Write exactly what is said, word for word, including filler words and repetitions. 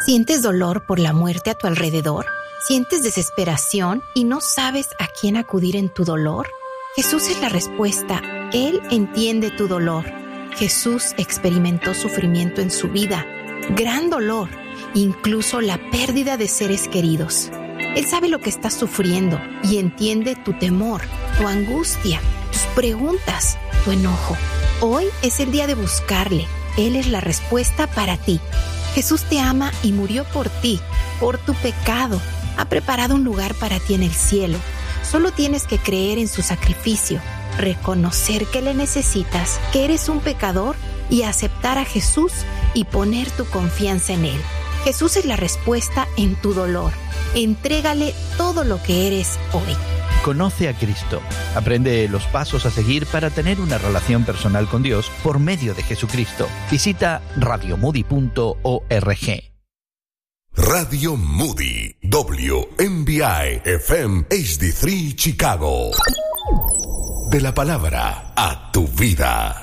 ¿Sientes dolor por la muerte a tu alrededor? ¿Sientes desesperación y no sabes a quién acudir en tu dolor? Jesús es la respuesta. Él entiende tu dolor. Jesús experimentó sufrimiento en su vida, gran dolor, incluso la pérdida de seres queridos. Él sabe lo que estás sufriendo y entiende tu temor, tu angustia, tus preguntas, tu enojo. Hoy es el día de buscarle. Él es la respuesta para ti. Jesús te ama y murió por ti, por tu pecado. Ha preparado un lugar para ti en el cielo. Solo tienes que creer en su sacrificio, reconocer que le necesitas, que eres un pecador y aceptar a Jesús y poner tu confianza en Él. Jesús es la respuesta en tu dolor. Entrégale todo lo que eres hoy. Conoce a Cristo. Aprende los pasos a seguir para tener una relación personal con Dios por medio de Jesucristo. Visita radio moody punto org. Radio Moody, W M B I F M H D tres Chicago. De la palabra a tu vida.